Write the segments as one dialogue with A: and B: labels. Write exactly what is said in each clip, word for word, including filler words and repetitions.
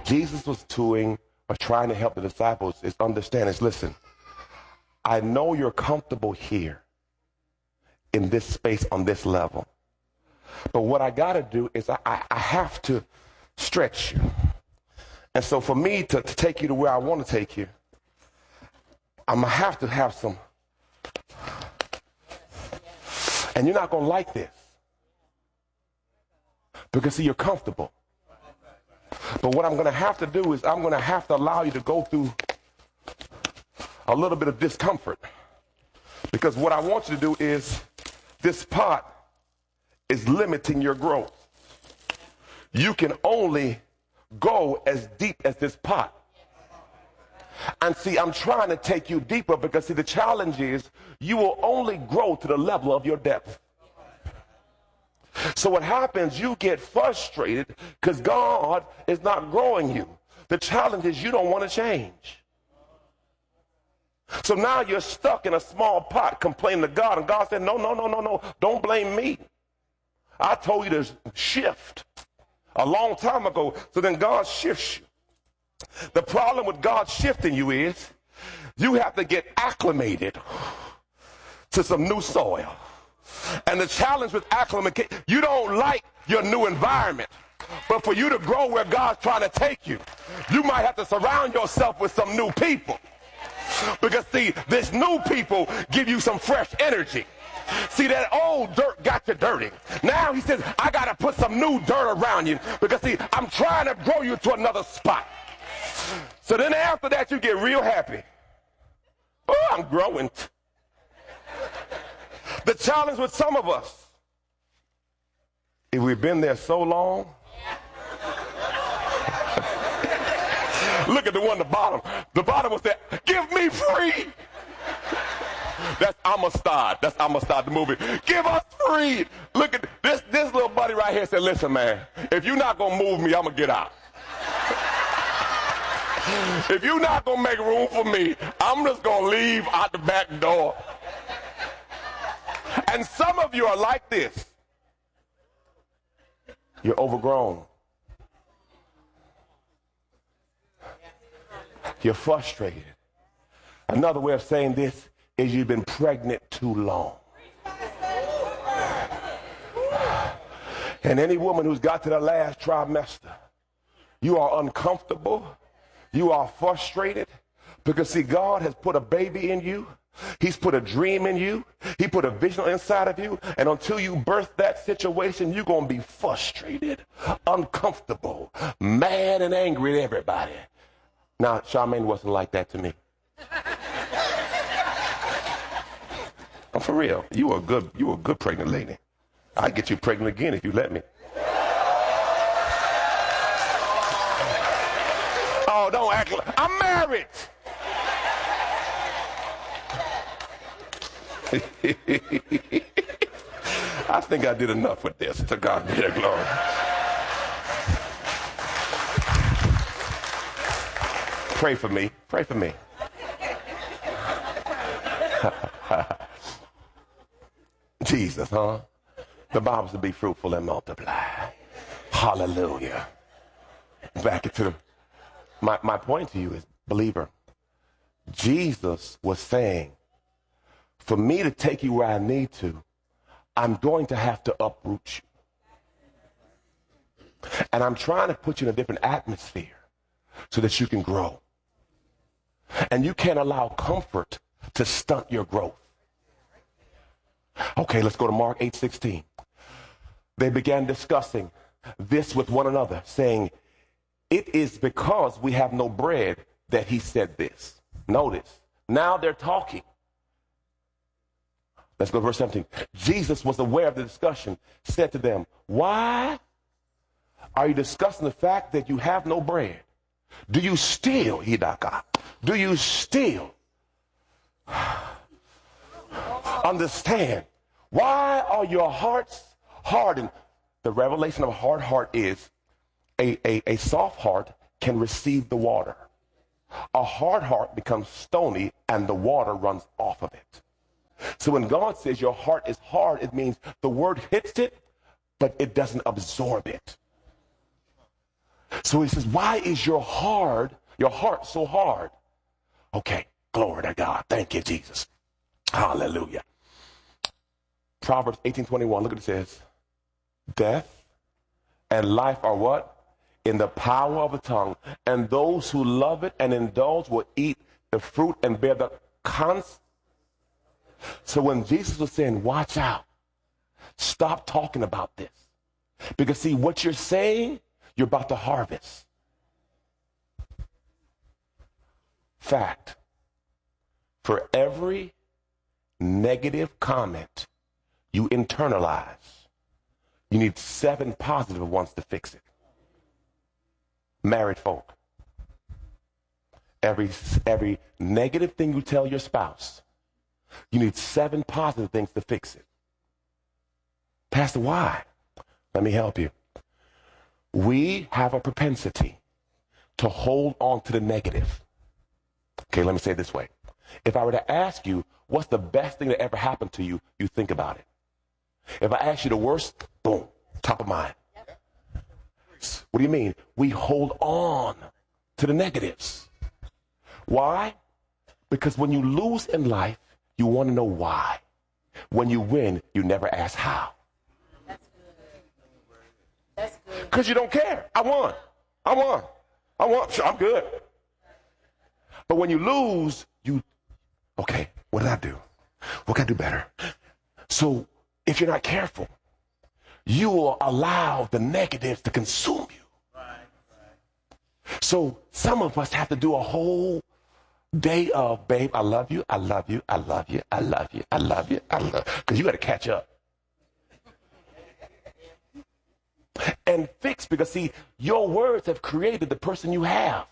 A: Jesus was doing or trying to help the disciples is understand is, listen, I know you're comfortable here in this space on this level. But what I got to do is I, I, I have to stretch you. And so for me to, to take you to where I want to take you, I'm going to have to have some. And you're not going to like this. Because, see, you're comfortable. But what I'm going to have to do is I'm going to have to allow you to go through a little bit of discomfort. Because what I want you to do is this pot is limiting your growth. You can only go as deep as this pot. And see, I'm trying to take you deeper because, see, the challenge is you will only grow to the level of your depth. So what happens, you get frustrated because God is not growing you. The challenge is you don't want to change. So now you're stuck in a small pot complaining to God, and God said, no, no, no, no, no, don't blame me. I told you to shift a long time ago. So then God shifts you. The problem with God shifting you is you have to get acclimated to some new soil. And the challenge with acclimatation, you don't like your new environment. But for you to grow where God's trying to take you, you might have to surround yourself with some new people. Because, see, this new people give you some fresh energy. See, that old dirt got you dirty. Now he says, I got to put some new dirt around you. Because, see, I'm trying to grow you to another spot. So then after that, you get real happy. Oh, I'm growing. The challenge with some of us, if we've been there so long, look at the one at the bottom. The bottom was that, give me free. That's Amistad. That's Amistad, the movie. Give us free. Look at this, this little buddy right here said, listen, man, if you're not going to move me, I'm going to get out. If you're not going to make room for me, I'm just going to leave out the back door. And some of you are like this. You're overgrown. You're frustrated. Another way of saying this is you've been pregnant too long. And any woman who's got to the last trimester, you are uncomfortable. You are frustrated because, see, God has put a baby in you. He's put a dream in you. He put a vision inside of you. And until you birth that situation, you're going to be frustrated, uncomfortable, mad and angry at everybody. Now, Charmaine wasn't like that to me. I'm for real. You were a good, you were a good pregnant lady. I'd get you pregnant again if you let me. Oh, don't act like I'm married. I think I did enough with this. To God be the glory. Pray for me. Pray for me. Jesus, huh? The Bible says be fruitful and multiply. Hallelujah. Back into the, my, my point to you is, believer, Jesus was saying, for me to take you where I need to, I'm going to have to uproot you. And I'm trying to put you in a different atmosphere so that you can grow. And you can't allow comfort to stunt your growth. Okay, let's go to Mark eight sixteen. They began discussing this with one another, saying, it is because we have no bread that he said this. Notice, now they're talking. Let's go to verse seventeen. Jesus was aware of the discussion, said to them, why are you discussing the fact that you have no bread? Do you still, Hidaka, do you still understand? Why are your hearts hardened? The revelation of a hard heart is a, a, a soft heart can receive the water. A hard heart becomes stony and the water runs off of it. So when God says your heart is hard, it means the word hits it, but it doesn't absorb it. So he says, why is your hard, your heart so hard? Okay, glory to God. Thank you, Jesus. Hallelujah. Proverbs eighteen twenty-one, look what it says. Death and life are what? In the power of the tongue. And those who love it and indulge will eat the fruit and bear the cons. So when Jesus was saying, watch out, stop talking about this. Because see, what you're saying, you're about to harvest. Fact. For every negative comment you internalize, you need seven positive ones to fix it. Married folk. Every, every negative thing you tell your spouse, you need seven positive things to fix it. Pastor, why? Let me help you. We have a propensity to hold on to the negative. Okay, let me say it this way. If I were to ask you, what's the best thing that ever happened to you, you think about it. If I ask you the worst, boom, top of mind. What do you mean? We hold on to the negatives. Why? Because when you lose in life, you want to know why. When you win, you never ask how.
B: That's good. That's good.
A: Because you don't care. I won. I won. I won. Sure, I'm good. But when you lose, you, okay, what did I do? What can I do better? So if you're not careful, you will allow the negatives to consume you. Right, right. So some of us have to do a whole day of, babe, I love you, I love you, I love you, I love you, I love you, I love you, because you got to catch up. And fix, because see, your words have created the person you have.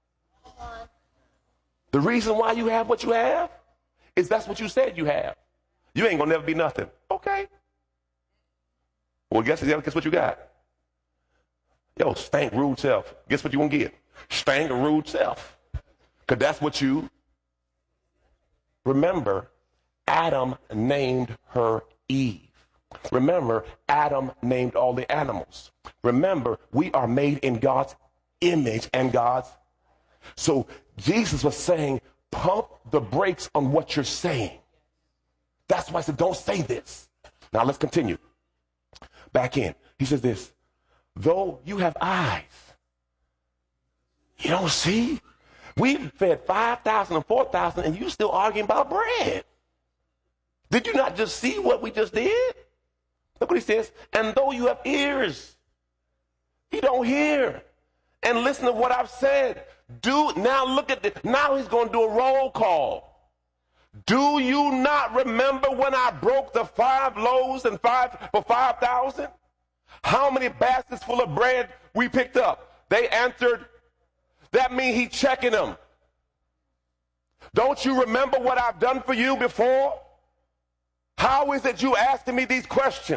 A: The reason why you have what you have is that's what you said you have. You ain't gonna never be nothing. Okay. Well, guess, guess what you got? Yo, stank, rude self. Guess what you gonna get? Stank, rude self. Because that's what you remember. Adam named her Eve. Remember, Adam named all the animals. Remember, we are made in God's image and God's. So Jesus was saying, pump the brakes on what you're saying. That's why I said, don't say this. Now let's continue. Back in. He says this, though you have eyes, you don't see. We fed five thousand and four thousand and you still arguing about bread. Did you not just see what we just did? Look what he says. And though you have ears, you don't hear. And listen to what I've said. Do now look at this. Now he's going to do a roll call. Do you not remember when I broke the five loaves and five for five thousand? How many baskets full of bread we picked up? They answered. That means he's checking them. Don't you remember what I've done for you before? How is it you asking me these questions?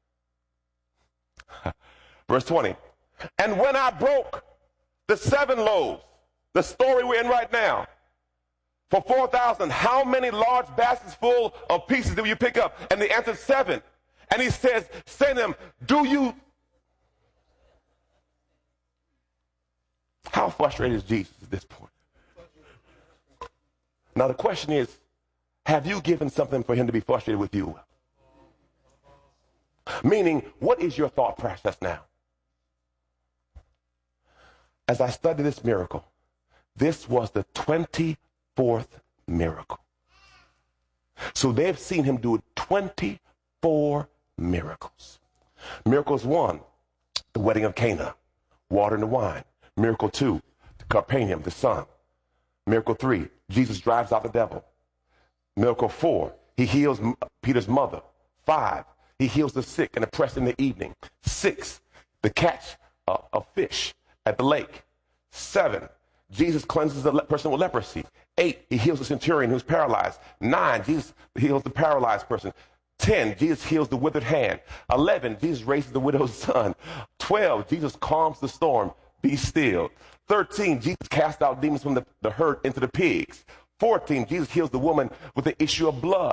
A: Verse twenty. And when I broke the seven loaves, the story we're in right now, for four thousand, how many large baskets full of pieces did you pick up? And they answered seven. And he says, say to them, do you? How frustrated is Jesus at this point? Now the question is, have you given something for him to be frustrated with you? Meaning, what is your thought process now? As I studied this miracle, this was the twenty-fourth miracle. So they've seen him do twenty-four miracles. Miracles one, the wedding of Cana, water into wine. Miracle two, Capernaum, the sun. Miracle three, Jesus drives out the devil. Miracle four, he heals Peter's mother. Five, he heals the sick and oppressed in the evening. Six, the catch uh, of fish at the lake. Seven, Jesus cleanses the le- person with leprosy. Eight, he heals the centurion who's paralyzed. Nine, Jesus heals the paralyzed person. Ten, Jesus heals the withered hand. Eleven, Jesus raises the widow's son. Twelve, Jesus calms the storm. Be still. Thirteen, Jesus casts out demons from the, the herd into the pigs. Fourteen, Jesus heals the woman with the issue of blood.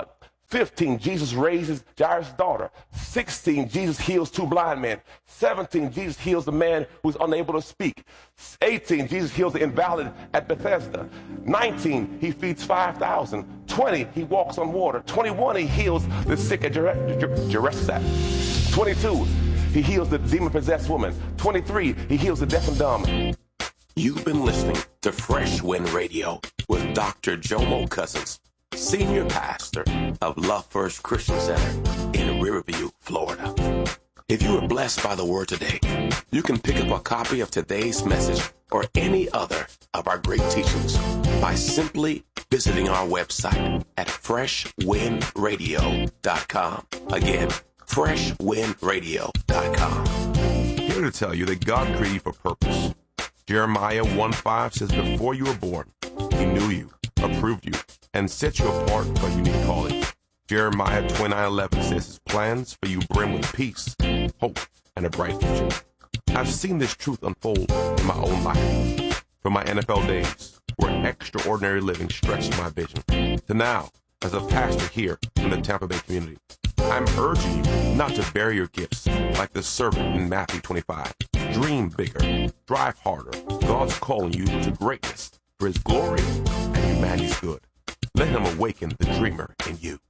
A: fifteen, Jesus raises Jairus' daughter. sixteen, Jesus heals two blind men. seventeen, Jesus heals the man who's unable to speak. eighteen, Jesus heals the invalid at Bethesda. nineteen, he feeds five thousand. twenty, he walks on water. twenty-one, he heals the sick at Gerasa. twenty-two, he heals the demon-possessed woman. twenty-three, he heals the deaf and dumb.
C: You've been listening to Fresh Wind Radio with Doctor Jomo Cousins, Senior Pastor of Love First Christian Center in Riverview, Florida. If you were blessed by the word today, you can pick up a copy of today's message or any other of our great teachings by simply visiting our website at fresh wind radio dot com. Again, fresh wind radio dot com.
A: Here to tell you that God created you for purpose. Jeremiah one five says, before you were born, he knew you, approved you, and set you apart for a unique calling. Jeremiah twenty-nine eleven says his plans for you bring with peace, hope, and a bright future. I've seen this truth unfold in my own life. From my N F L days, where extraordinary living stretched my vision, to now, as a pastor here in the Tampa Bay community. I'm urging you not to bury your gifts like the servant in Matthew twenty-five. Dream bigger, drive harder. God's calling you to greatness for his glory and humanity's good. Let him awaken the dreamer in you.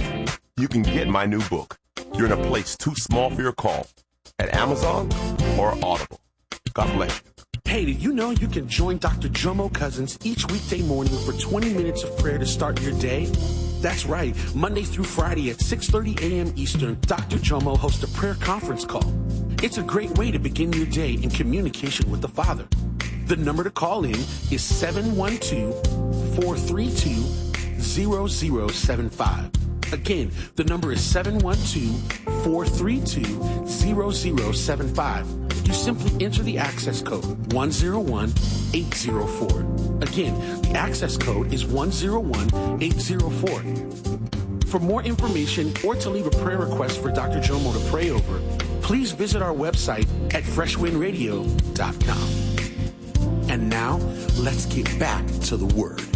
A: You can get my new book, You're in a Place Too Small for Your Call, at Amazon or Audible. God bless you.
D: Hey, did you know you can join Doctor Jomo Cousins each weekday morning for twenty minutes of prayer to start your day? That's right. Monday through Friday at six thirty a.m. Eastern, Doctor Jomo hosts a prayer conference call. It's a great way to begin your day in communication with the Father. The number to call in is seven one two, four three two, zero zero seven five. Again, the number is seven one two, four three two, zero zero seven five. You simply enter the access code one zero one eight zero four. Again, the access code is one zero one eight zero four. For more information or to leave a prayer request for Doctor Jomo to pray over, please visit our website at fresh wind radio dot com. And now, let's get back to the Word.